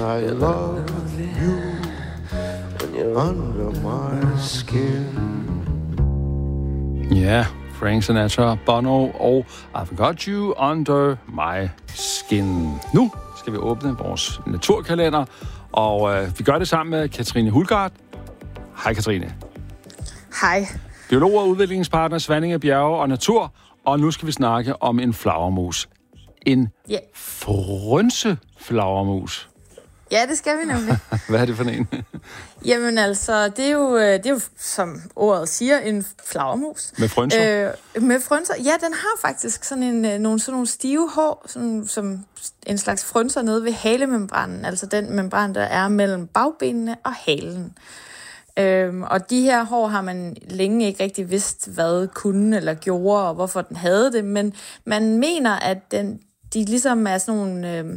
I love you when you're under my skin. Ja, Frank Sinatra, Bono og I've Got You Under My Skin. Nu skal vi åbne vores naturkalender, og vi gør det sammen med Katrine Hulgaard. Hej Katrine. Hej. Biolog og udviklingspartner, Svanninge Bjerge og Natur, og nu skal vi snakke om en flagermus. En frønseflagermus. Ja, det skal vi nemlig. Hvad er det for en? Jamen altså, det er jo, som ordet siger, en flagermus. Med frønser? Med frønser. Ja, den har faktisk sådan nogle stive hår, som en slags frønser nede ved halemembranen. Altså den membran, der er mellem bagbenene og halen. Og de her hår har man længe ikke rigtig vidst, hvad kunne eller gjorde, og hvorfor den havde det. Men man mener, at de ligesom er sådan nogle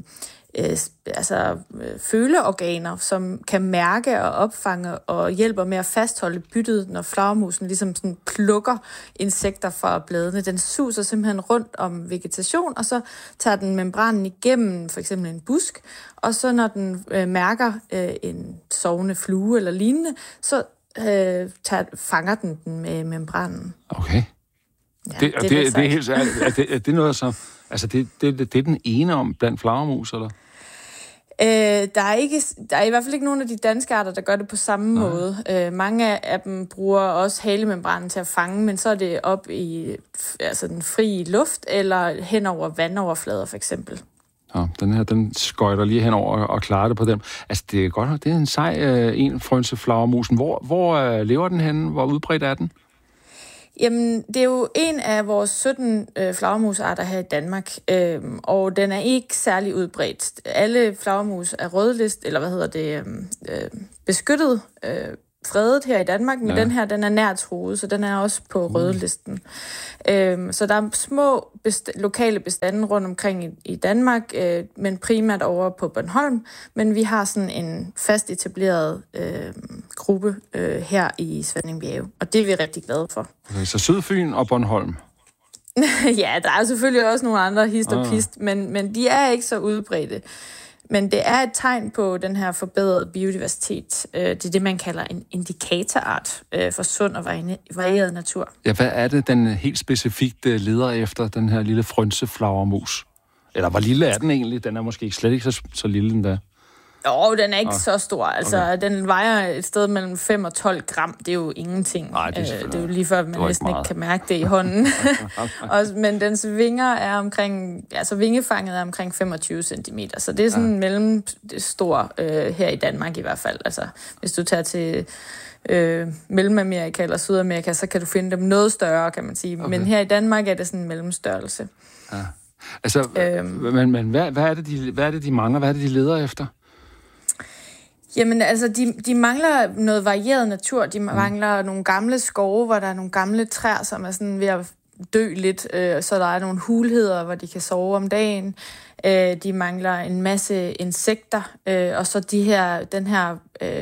føleorganer, som kan mærke og opfange og hjælper med at fastholde byttet, når flagermusen ligesom sådan plukker insekter fra bladene. Den suser simpelthen rundt om vegetation, og så tager den membranen igennem for eksempel en busk, og så når den mærker en sovende flue eller lignende, så fanger den med membranen. Okay. Ja, det er helt er det noget som altså det er den ene om blandt flagermus, eller? Der er i hvert fald ikke nogen af de danske arter, der gør det på samme måde. Mange af dem bruger også halemembranen til at fange, men så er det op i den frie luft, eller hen over vandoverflader for eksempel. Ja, den skøjter lige henover og klarer det på dem. Altså, det er godt nok, det er en sej en frønseflagermusen. Hvor lever den henne? Hvor udbredt er den? Jamen, det er jo en af vores 17 flagermusarter her i Danmark, og den er ikke særlig udbredt. Alle flagermus er beskyttet, fredet her i Danmark, men den her, den er nært truet, så den er også på rødlisten. Så der er små lokale bestande rundt omkring i Danmark, men primært over på Bornholm, men vi har sådan en fast etableret gruppe her i Svanninge Bjerge, og det er vi rigtig glade for. Okay, så Sydfyn og Bornholm? Ja, der er selvfølgelig også nogle andre hist og pist, men de er ikke så udbredte. Men det er et tegn på den her forbedrede biodiversitet. Det er det, man kalder en indikatorart for sund og varieret natur. Ja, hvad er det, den helt specifikt leder efter, den her lille frønseflagermus? Eller hvor lille er den egentlig? Den er måske slet ikke så lille, den der. Jo, den er ikke så stor. Altså, den vejer et sted mellem 5 og 12 gram. Det er jo ingenting. Nej, det er jo lige før, man næsten ikke kan mærke det i hånden. Men dens vinger er vingefanget er omkring 25 cm. Så det er sådan mellemstor her i Danmark i hvert fald. Altså, hvis du tager til Mellemamerika eller Sydamerika, så kan du finde dem noget større, kan man sige. Okay. Men her i Danmark er det sådan en mellemstørrelse. Ja. Altså, men hvad er det, de mangler? Hvad er det, de leder efter? Jamen, altså, de mangler noget varieret natur. De mangler nogle gamle skove, hvor der er nogle gamle træer, som er sådan ved at dø lidt, så der er nogle hulheder, hvor de kan sove om dagen. De mangler en masse insekter, og så den her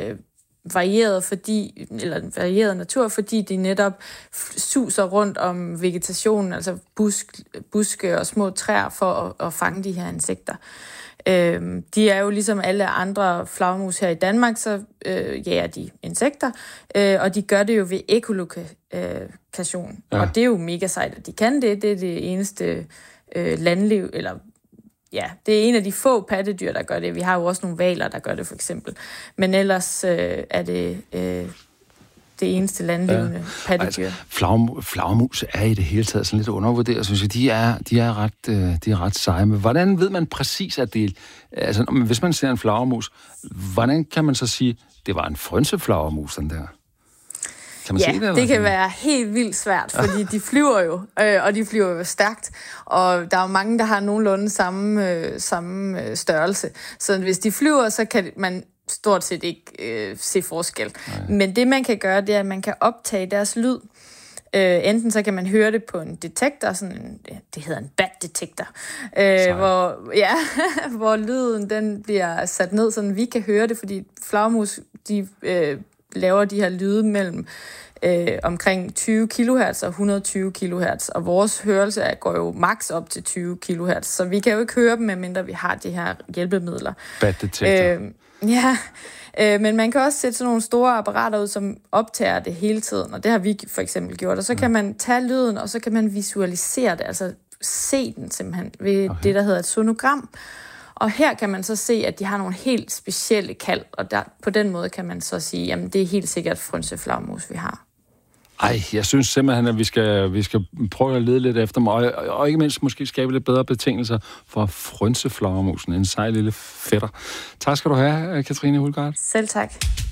varieret natur, fordi de netop suser rundt om vegetationen, altså buske og små træer for at fange de her insekter. De er jo ligesom alle andre flagermus her i Danmark, så jager de insekter, og de gør det jo ved ekolokation. Ja. Og det er jo mega sejt, at de kan det. Det er det eneste landliv, eller ja, det er en af de få pattedyr, der gør det. Vi har jo også nogle hvaler, der gør det, for eksempel. Men ellers er det det eneste landlevende pattedyr. Altså, flagermus er i det hele taget sådan lidt undervurderet, synes jeg. De er ret seje. Men hvordan ved man præcis, at det altså, hvis man ser en flagermus, hvordan kan man så sige, det var en frønseflagermus, den der? Kan man se det, det kan være helt vildt svært, fordi de flyver jo, og de flyver jo stærkt, og der er jo mange, der har nogenlunde samme størrelse. Så hvis de flyver, så kan man stort set ikke se forskel. Nej. Men det, man kan gøre, det er, at man kan optage deres lyd. Enten så kan man høre det på en detektor, det hedder en bat-detektor, hvor lyden den bliver sat ned, så vi kan høre det, fordi flagermus, de laver de her lyde mellem omkring 20 kHz og 120 kHz, og vores hørelse går jo maks op til 20 kHz, så vi kan jo ikke høre dem, medmindre vi har de her hjælpemidler. Bad detektor. Men man kan også sætte sådan nogle store apparater ud, som optager det hele tiden, og det har vi for eksempel gjort, og så kan man tage lyden, og så kan man visualisere det, altså se den simpelthen ved det, der hedder et sonogram. Og her kan man så se, at de har nogle helt specielle kald, og på den måde kan man så sige, jamen det er helt sikkert frynseflagermus, vi har. Ej, jeg synes simpelthen, at vi skal prøve at lede lidt efter dem, og ikke mindst måske skabe lidt bedre betingelser for frynseflagermusen, en sej lille fætter. Tak skal du have, Katrine Hulgaard. Selv tak.